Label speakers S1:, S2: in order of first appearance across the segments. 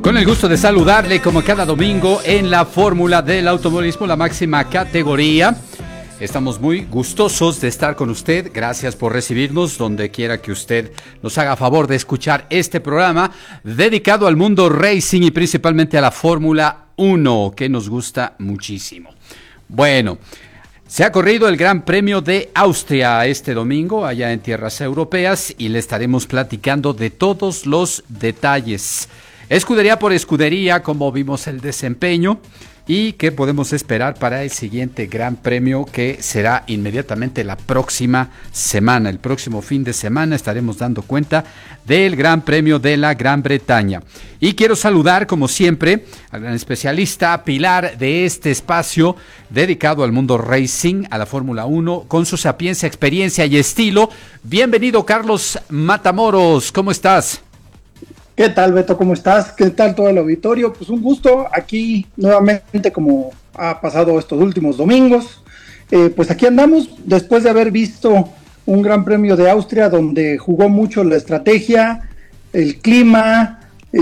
S1: Con el gusto de saludarle como cada domingo en la Fórmula del Automovilismo, la máxima categoría. Estamos muy gustosos de estar con usted. Gracias por recibirnos donde quiera que usted nos haga favor de escuchar este programa dedicado al mundo racing y principalmente a la Fórmula 1, que nos gusta muchísimo. Bueno, se ha corrido el Gran Premio de Austria este domingo allá en tierras europeas y le estaremos platicando de todos los detalles. Escudería por escudería, cómo vimos el desempeño y qué podemos esperar para el siguiente Gran Premio, que será inmediatamente la próxima semana. El próximo fin de semana estaremos dando cuenta del Gran Premio de la Gran Bretaña. Y quiero saludar, como siempre, al gran especialista, pilar de este espacio dedicado al mundo racing, a la Fórmula 1, con su sapiencia, experiencia y estilo. Bienvenido, Carlos Matamoros, ¿cómo estás?
S2: ¿Qué tal, Beto? ¿Cómo estás? ¿Qué tal todo el auditorio? Pues un gusto aquí nuevamente, como ha pasado estos últimos domingos. Pues aquí andamos después de haber visto un Gran Premio de Austria donde jugó mucho la estrategia, el clima,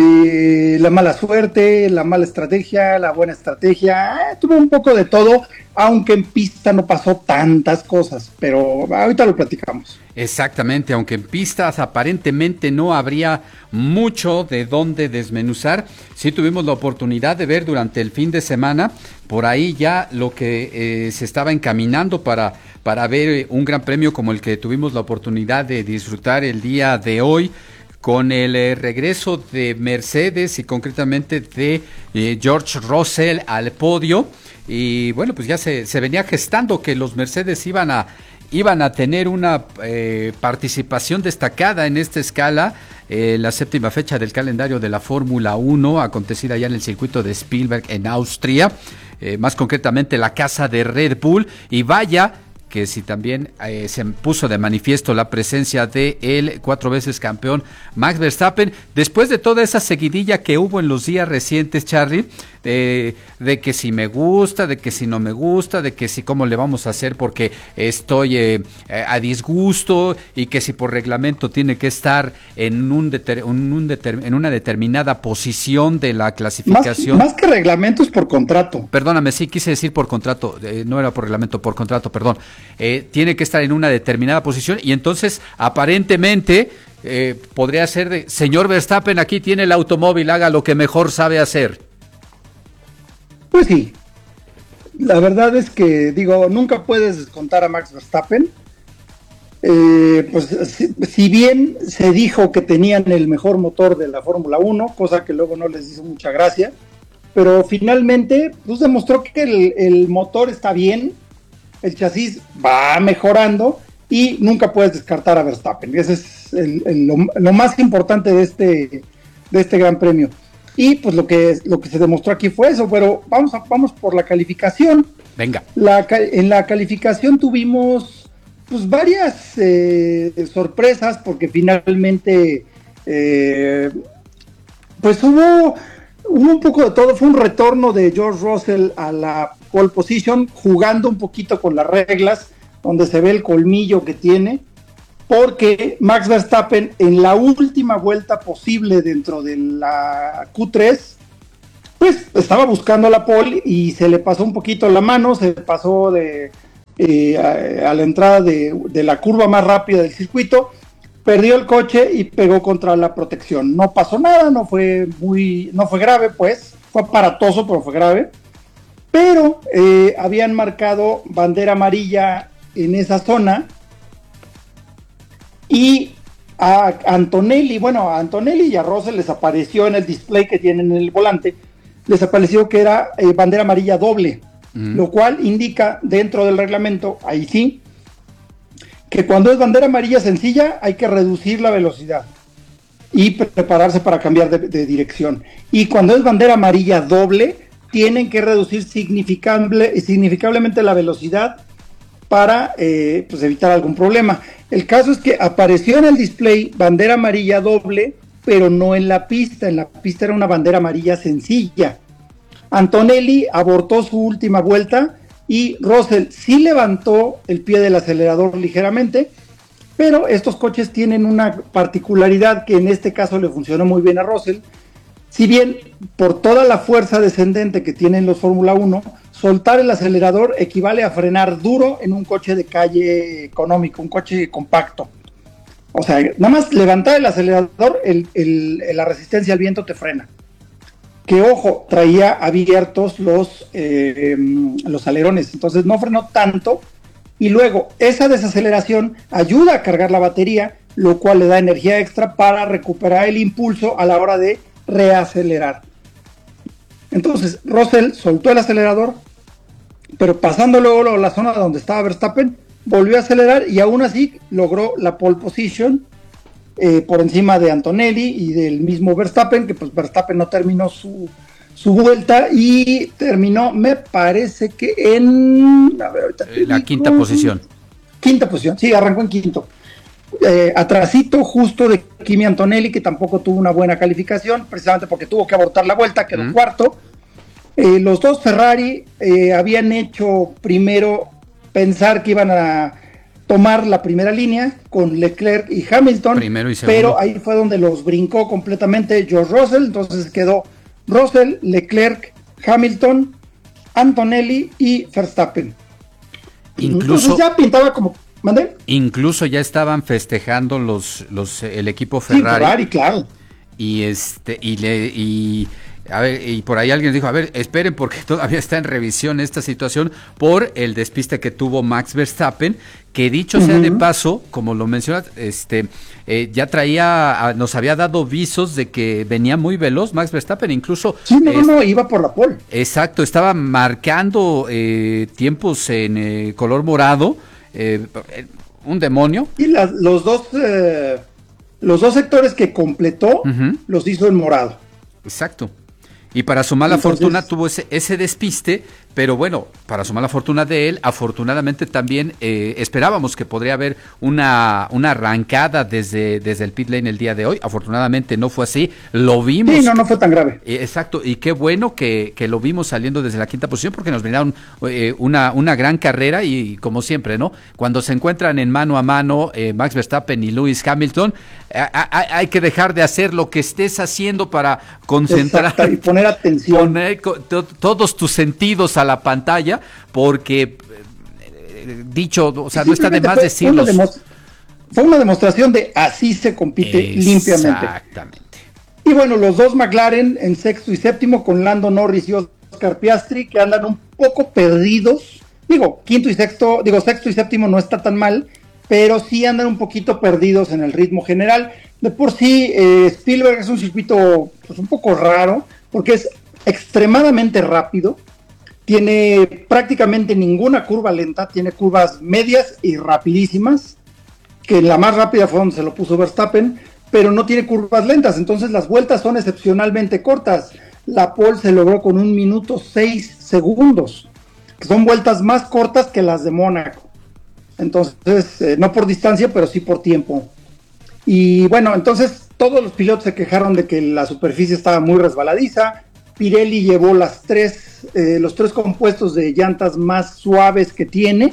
S2: la mala suerte, la mala estrategia, la buena estrategia. Tuvo un poco de todo, aunque en pista no pasó tantas cosas, pero ahorita lo platicamos.
S1: Exactamente, aunque en pistas aparentemente no habría mucho de dónde desmenuzar, sí tuvimos la oportunidad de ver durante el fin de semana por ahí ya lo que se estaba encaminando para ver un gran premio como el que tuvimos la oportunidad de disfrutar el día de hoy, con el regreso de Mercedes y concretamente de George Russell al podio. Y bueno, pues ya se venía gestando que los Mercedes iban a tener una participación destacada en esta escala, la séptima fecha del calendario de la Fórmula 1, acontecida ya en el circuito de Spielberg en Austria, más concretamente la casa de Red Bull. Y vaya que si también se puso de manifiesto la presencia de el 4 veces campeón Max Verstappen, después de toda esa seguidilla que hubo en los días recientes, Charlie, de que si me gusta, de que si no me gusta, de que si cómo le vamos a hacer porque estoy a disgusto, y que si por reglamento tiene que estar en una determinada posición de la clasificación.
S2: Más que reglamento es por contrato.
S1: Perdóname, sí, quise decir por contrato, no era por reglamento, por contrato, perdón. Tiene que estar en una determinada posición y entonces aparentemente podría ser de, señor Verstappen, aquí tiene el automóvil, haga lo que mejor sabe hacer.
S2: Pues sí, la verdad es que, nunca puedes descontar a Max Verstappen. Pues si bien se dijo que tenían el mejor motor de la Fórmula 1, cosa que luego no les hizo mucha gracia, pero finalmente pues demostró que el motor está bien, el chasis va mejorando y nunca puedes descartar a Verstappen. Ese es lo más importante de este Gran Premio. Y pues lo que se demostró aquí fue eso, pero vamos por la calificación.
S1: Venga.
S2: En la calificación tuvimos pues varias sorpresas, porque finalmente pues hubo un poco de todo. Fue un retorno de George Russell a la pole position, jugando un poquito con las reglas, donde se ve el colmillo que tiene, porque Max Verstappen en la última vuelta posible dentro de la Q3, pues estaba buscando la pole y se le pasó un poquito la mano, se pasó a la entrada de la curva más rápida del circuito, perdió el coche y pegó contra la protección. No pasó nada, no fue grave, pues, fue aparatoso, pero fue grave. Pero habían marcado bandera amarilla en esa zona, y a Antonelli y a Russell les apareció en el display que tienen en el volante, les apareció que era bandera amarilla doble, lo cual indica dentro del reglamento, ahí sí, que cuando es bandera amarilla sencilla hay que reducir la velocidad y prepararse para cambiar de dirección, y cuando es bandera amarilla doble tienen que reducir significativamente la velocidad para pues evitar algún problema. El caso es que apareció en el display bandera amarilla doble, pero no en la pista. En la pista era una bandera amarilla sencilla. Antonelli abortó su última vuelta y Russell sí levantó el pie del acelerador ligeramente, pero estos coches tienen una particularidad que en este caso le funcionó muy bien a Russell, Si bien por toda la fuerza descendente que tienen los Fórmula 1, soltar el acelerador equivale a frenar duro en un coche de calle económico, un coche compacto. O sea, nada más levantar el acelerador, la resistencia al viento te frena. Que ojo, traía abiertos los alerones, entonces no frenó tanto. Y luego esa desaceleración ayuda a cargar la batería, lo cual le da energía extra para recuperar el impulso a la hora de reacelerar. Entonces Russell soltó el acelerador, pero pasando luego la zona donde estaba Verstappen, volvió a acelerar y aún así logró la pole position por encima de Antonelli y del mismo Verstappen, que pues Verstappen no terminó su vuelta y terminó, me parece que en
S1: la quinta posición.
S2: Quinta posición, sí, arrancó en quinto. Atrasito justo de Kimi Antonelli, que tampoco tuvo una buena calificación, precisamente porque tuvo que abortar la vuelta, quedó cuarto. Los dos Ferrari habían hecho primero pensar que iban a tomar la primera línea con Leclerc y Hamilton,
S1: primero y segundo.
S2: Pero ahí fue donde los brincó completamente George Russell, entonces quedó Russell, Leclerc, Hamilton, Antonelli y Verstappen.
S1: Incluso
S2: entonces ya pintaba como... ¿Mandé?
S1: Incluso ya estaban festejando el equipo Ferrari.
S2: Sí, Ferrari, claro.
S1: A ver, y por ahí alguien dijo, a ver, esperen porque todavía está en revisión esta situación por el despiste que tuvo Max Verstappen, que dicho sea de paso, como lo mencionas, ya nos había dado visos de que venía muy veloz Max Verstappen, incluso...
S2: Sí, no, iba por la pole.
S1: Exacto, estaba marcando tiempos en color morado, un demonio.
S2: Y los dos sectores que completó, los hizo en morado.
S1: Exacto. Y para su mala fortuna tuvo ese despiste, pero bueno, para su mala fortuna de él, afortunadamente también esperábamos que podría haber una arrancada desde el pit lane el día de hoy. Afortunadamente no fue así, lo vimos.
S2: Sí, no fue tan grave.
S1: Exacto, y qué bueno que lo vimos saliendo desde la quinta posición porque nos brindaron una gran carrera y como siempre, ¿no? Cuando se encuentran en mano a mano Max Verstappen y Lewis Hamilton, hay que dejar de hacer lo que estés haciendo para concentrar.
S2: Exacto, y poner atención.
S1: Poner todos tus sentidos a la pantalla, porque dicho, o sea, no está de más decirlo.
S2: Fue una demostración de así se compite limpiamente.
S1: Exactamente.
S2: Y bueno, los dos McLaren en sexto y séptimo con Lando Norris y Oscar Piastri, que andan un poco perdidos. Sexto y séptimo no está tan mal, pero sí andan un poquito perdidos en el ritmo general. De por sí, Spielberg es un circuito pues, un poco raro, porque es extremadamente rápido, tiene prácticamente ninguna curva lenta, tiene curvas medias y rapidísimas, que la más rápida fue donde se lo puso Verstappen, pero no tiene curvas lentas, entonces las vueltas son excepcionalmente cortas. La pole se logró con 1 minuto 6 segundos, que son vueltas más cortas que las de Mónaco. Entonces, no por distancia, pero sí por tiempo. Y bueno, entonces todos los pilotos se quejaron de que la superficie estaba muy resbaladiza. Pirelli llevó los tres compuestos de llantas más suaves que tiene.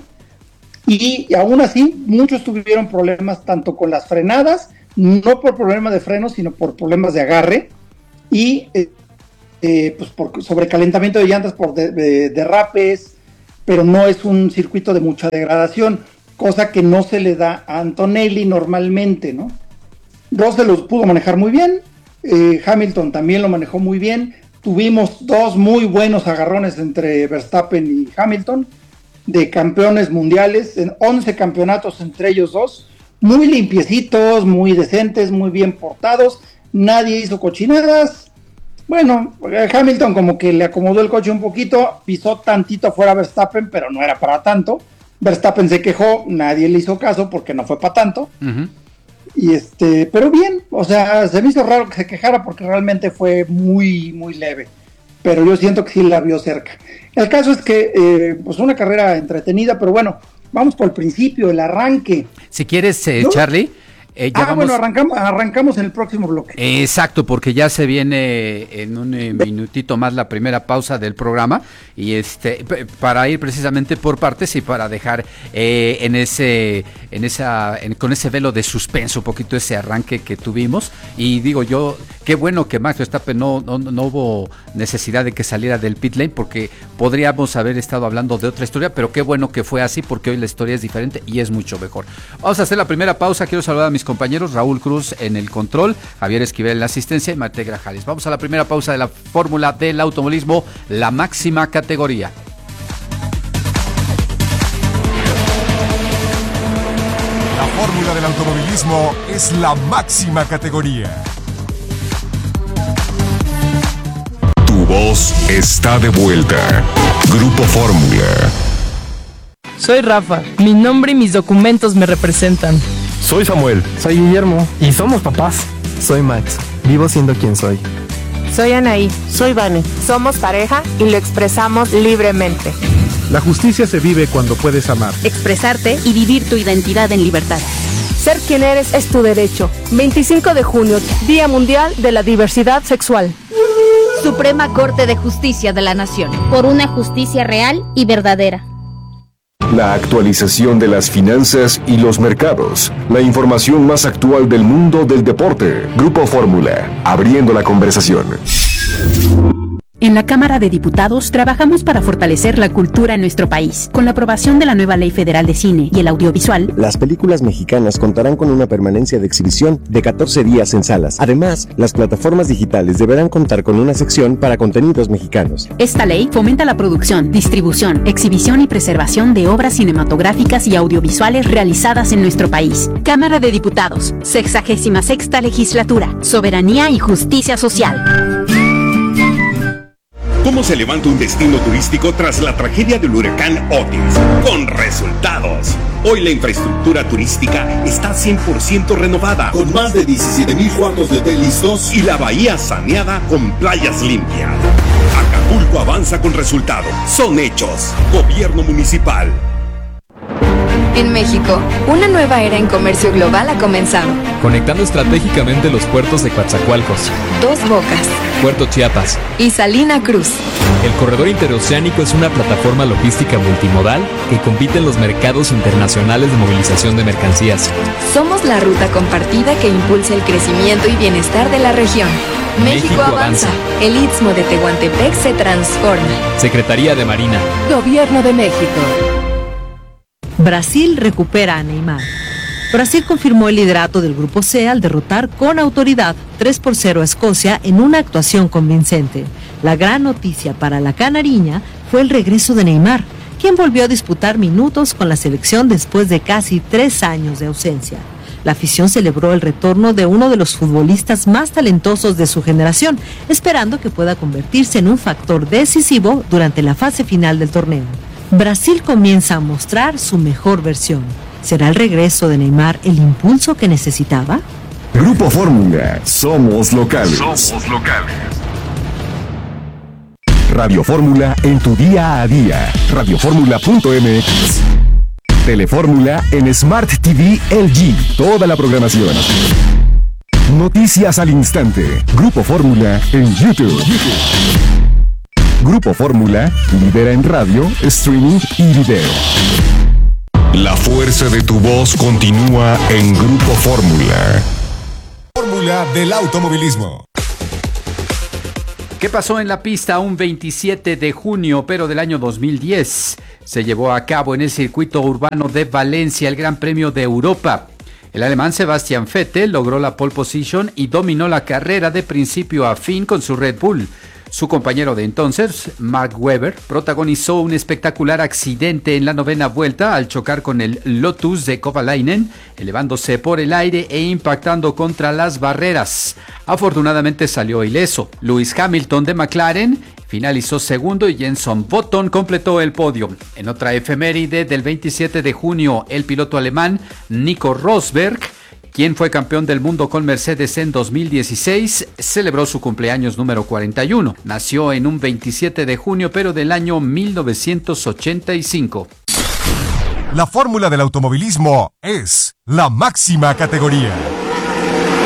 S2: Y aún así, muchos tuvieron problemas tanto con las frenadas, no por problemas de freno, sino por problemas de agarre. Y pues por sobrecalentamiento de llantas, por derrapes, pero no es un circuito de mucha degradación, cosa que no se le da a Antonelli normalmente, ¿no? Russell los pudo manejar muy bien, Hamilton también lo manejó muy bien, tuvimos dos muy buenos agarrones entre Verstappen y Hamilton, de campeones mundiales, en 11 campeonatos entre ellos dos, muy limpiecitos, muy decentes, muy bien portados, nadie hizo cochinadas. Bueno, Hamilton como que le acomodó el coche un poquito, pisó tantito afuera a Verstappen, pero no era para tanto. Verstappen se quejó, nadie le hizo caso porque no fue para tanto. Y pero bien, o sea, se me hizo raro que se quejara porque realmente fue muy, muy leve. Pero yo siento que sí la vio cerca. El caso es que, pues una carrera entretenida, pero bueno, vamos por el principio, el arranque.
S1: Si quieres, Charlie,
S2: Arrancamos en el próximo bloque.
S1: Exacto, porque ya se viene en un minutito más la primera pausa del programa y para ir precisamente por partes y para dejar con ese velo de suspenso un poquito ese arranque que tuvimos. Y digo yo, qué bueno que Max Verstappen no hubo necesidad de que saliera del pit lane, porque podríamos haber estado hablando de otra historia, pero qué bueno que fue así, porque hoy la historia es diferente y es mucho mejor. Vamos a hacer la primera pausa. Quiero saludar a mis compañeros, Raúl Cruz en el control, Javier Esquivel en la asistencia y Marte Grajales. Vamos a la primera pausa de la fórmula del automovilismo, la máxima categoría.
S3: La fórmula del automovilismo es la máxima categoría. Tu voz está de vuelta. Grupo Fórmula.
S4: Soy Rafa, mi nombre y mis documentos me representan.
S5: Soy Samuel.
S6: Soy Guillermo.
S5: Y somos papás.
S6: Soy Max. Vivo siendo quien soy.
S7: Soy Anaí. Soy Vane. Somos pareja y lo expresamos libremente.
S8: La justicia se vive cuando puedes amar,
S9: expresarte y vivir tu identidad en libertad.
S7: Ser quien eres es tu derecho. 25 de junio, Día Mundial de la Diversidad Sexual.
S9: Suprema Corte de Justicia de la Nación.
S10: Por una justicia real y verdadera.
S3: La actualización de las finanzas y los mercados. La información más actual del mundo del deporte. Grupo Fórmula, abriendo la conversación.
S11: En la Cámara de Diputados trabajamos para fortalecer la cultura en nuestro país. Con la aprobación de la nueva Ley Federal de Cine y el Audiovisual,
S12: las películas mexicanas contarán con una permanencia de exhibición de 14 días en salas. Además, las plataformas digitales deberán contar con una sección para contenidos mexicanos.
S11: Esta ley fomenta la producción, distribución, exhibición y preservación de obras cinematográficas y audiovisuales realizadas en nuestro país. Cámara de Diputados, 66ª Legislatura, Soberanía y Justicia Social.
S13: ¿Cómo se levanta un destino turístico tras la tragedia del huracán Otis? Con resultados. Hoy la infraestructura turística está 100% renovada, con más de 17,000 cuartos de hotel listos y la bahía saneada con playas limpias. Acapulco avanza con resultados. Son hechos. Gobierno municipal.
S14: En México, una nueva era en comercio global ha comenzado.
S15: Conectando estratégicamente los puertos de Coatzacoalcos,
S14: Dos Bocas,
S15: Puerto Chiapas
S14: y Salina Cruz.
S15: El corredor interoceánico es una plataforma logística multimodal que compite en los mercados internacionales de movilización de mercancías.
S14: Somos la ruta compartida que impulsa el crecimiento y bienestar de la región. México avanza. El Istmo de Tehuantepec se transforma.
S15: Secretaría de Marina.
S14: Gobierno de México.
S16: Brasil recupera a Neymar. Brasil confirmó el liderato del Grupo C al derrotar con autoridad 3-0 a Escocia en una actuación convincente. La gran noticia para la canariña fue el regreso de Neymar, quien volvió a disputar minutos con la selección después de casi 3 años de ausencia. La afición celebró el retorno de uno de los futbolistas más talentosos de su generación, esperando que pueda convertirse en un factor decisivo durante la fase final del torneo. Brasil comienza a mostrar su mejor versión. ¿Será el regreso de Neymar el impulso que necesitaba?
S3: Grupo Fórmula, somos locales. Somos locales. Radio Fórmula en tu día a día. Radioformula.mx. Telefórmula en Smart TV LG. Toda la programación. Noticias al instante. Grupo Fórmula en YouTube. Grupo Fórmula, lidera en radio, streaming y video. La fuerza de tu voz continúa en Grupo Fórmula. Fórmula del automovilismo.
S1: ¿Qué pasó en la pista un 27 de junio, pero del año 2010? Se llevó a cabo en el circuito urbano de Valencia el Gran Premio de Europa. El alemán Sebastian Vettel logró la pole position y dominó la carrera de principio a fin con su Red Bull. Su compañero de entonces, Mark Webber, protagonizó un espectacular accidente en la 9ª vuelta al chocar con el Lotus de Kovalainen, elevándose por el aire e impactando contra las barreras. Afortunadamente salió ileso. Lewis Hamilton de McLaren finalizó segundo y Jenson Button completó el podio. En otra efeméride del 27 de junio, el piloto alemán Nico Rosberg, quien fue campeón del mundo con Mercedes en 2016, celebró su cumpleaños número 41. Nació en un 27 de junio, pero del año 1985.
S3: La fórmula del automovilismo es la máxima categoría.